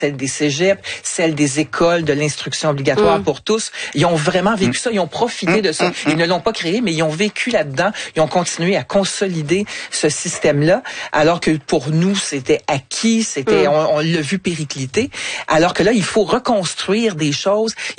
celle des cégeps, celle des écoles, de l'instruction obligatoire pour tous. Ils ont vraiment vécu ça, ils ont profité de ça. Ils ne l'ont pas créé, mais ils ont vécu là-dedans. Ils ont continué à consolider ce système-là, alors que pour nous, c'était acquis, on l'a vu péricliter. Alors que là, il faut reconstruire des choses,